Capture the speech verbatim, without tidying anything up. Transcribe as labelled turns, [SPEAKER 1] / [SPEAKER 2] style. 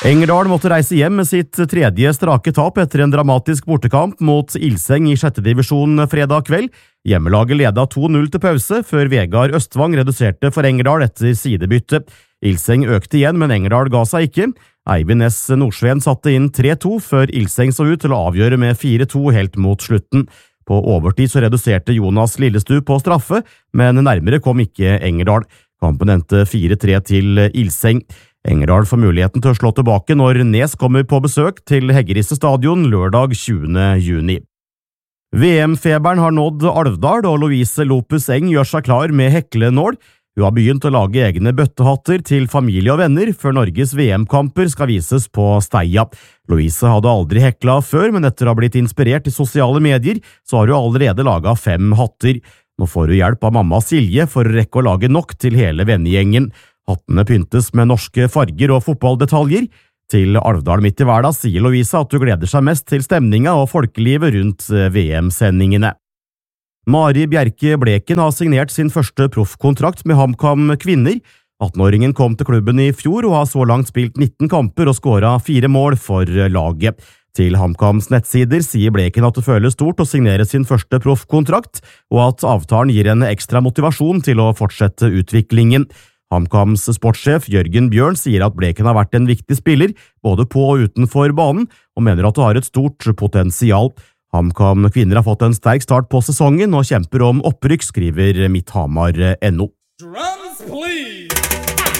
[SPEAKER 1] Engerdal måtte reise hjem med sitt tredje strake tap etter en dramatisk bortekamp mot Ilseng i sjette divisjon fredag kveld. Hjemmelaget ledet to null til pause, før Vegard Østvang reduserte for Engerdal etter sidebytte. Ilseng økte igjen, men Engerdal ga seg ikke. Eivind S. Nordsveen satte inn tre to, før Ilseng så ut til å avgjøre med fire to helt mot slutten. På overtid så reduserte Jonas Lillestu på straffe, men nærmere kom ikke Engerdal. Kampen endte fire tre til Ilseng. Engerdal får muligheten til å slå tilbake når Nes kommer på besøk til Heggerisse stadion lørdag tjuende juni. V M-feberen har nådd Alvdal, og Louise Lopus Eng gjør seg klar med heklenål. Hun har begynt å lage egne bøttehatter til familie og venner før Norges V M-kamper skal vises på Steia. Louise hadde aldri hekla før, men etter å ha blitt inspirert i sosiale medier, så har hun allerede laget fem hatter. Nå får hun hjelp av mamma Silje for å rekke å lage nok til hele vennegjengen. Hattene pyntes med norske farger og fotballdetaljer. Til Alvdal midt i hverdag sier Louise at hun gleder seg mest til stemninga og folkelivet rundt V M-sendingene. Mari Bjerke Bleken har signert sin første proffkontrakt med HamKam Kvinner. attenåringen kom til klubben i fjor og har så langt spilt nitten kamper og skåret fire mål for laget. Til HamKams nettsider sier Bleken at det føles stort å signere sin første proffkontrakt, og at avtalen gir henne ekstra motivasjon til å fortsette utviklingen. HamKams sportssjef Jørgen Bjørn sier at Bleken har vært en viktig spiller, både på og utenfor banen, og mener at det har et stort potensial. HamKam Kvinner har fått en sterk start på sesongen og kjemper om opprykk, skriver Mitthamar punktum no.